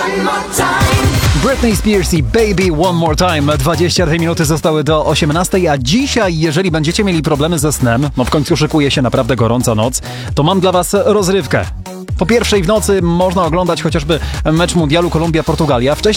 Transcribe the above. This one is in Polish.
Britney Spears i Baby One More Time. 22 minuty zostały do 18, a dzisiaj, jeżeli będziecie mieli problemy ze snem, w końcu szykuje się naprawdę gorąca noc, to mam dla was rozrywkę. Po pierwszej w nocy można oglądać chociażby mecz mundialu Kolumbia-Portugalia. Wcześniej